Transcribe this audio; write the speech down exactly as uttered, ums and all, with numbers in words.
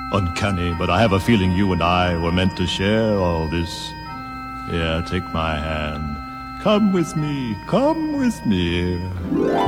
uncanny, but I have a feeling you and I were meant to share all this. Yeah, take my hand. Come with me, come with me.